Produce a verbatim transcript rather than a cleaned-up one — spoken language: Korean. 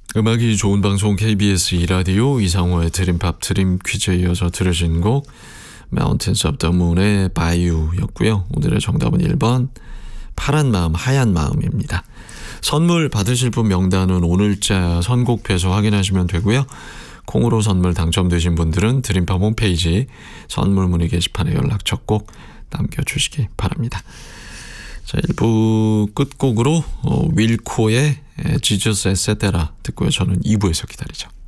음악이 좋은 방송 케이비에스 이 라디오 이상호의 드림팝 드림 퀴즈에 이어서 들으신 곡 Mountains of the Moon의 Bayou였고요. 오늘의 정답은 일 번 파란 마음 하얀 마음입니다. 선물 받으실 분 명단은 오늘자 선곡표에서 확인하시면 되고요. 콩으로 선물 당첨되신 분들은 드림팝 홈페이지 선물 문의 게시판에 연락처 꼭 남겨주시기 바랍니다. 자, 일 부 끝곡으로 어, 윌코의 지저스 에세테라 듣고요. 저는 이 부에서 기다리죠.